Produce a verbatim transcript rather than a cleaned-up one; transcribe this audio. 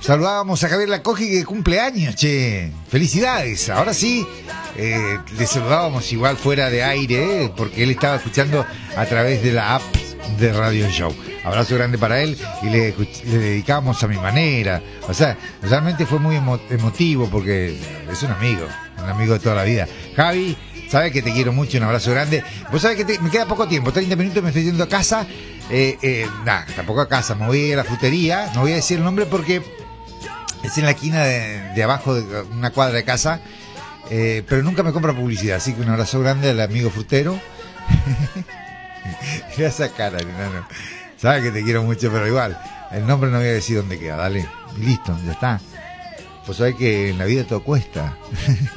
saludábamos a Javier Lacoji que cumple años, che. Felicidades. Ahora sí, eh, le saludábamos igual fuera de aire, eh, porque él estaba escuchando a través de la app de Radio Show. Abrazo grande para él y le, le dedicamos a mi manera. O sea, realmente fue muy emo, emotivo porque es un amigo, un amigo de toda la vida. Javi, sabes que te quiero mucho, un abrazo grande. Vos sabés que te, me queda poco tiempo, treinta minutos, me estoy yendo a casa. Eh, eh, nada, tampoco a casa, me voy a la frutería. No voy a decir el nombre porque es en la esquina de, de abajo de una cuadra de casa. Eh, pero nunca me compra publicidad, así que un abrazo grande al amigo frutero. Mira esa cara, enano. Sabes que te quiero mucho, pero igual, el nombre no voy a decir dónde queda, dale. Y listo, ya está. Pues sabés que en la vida todo cuesta.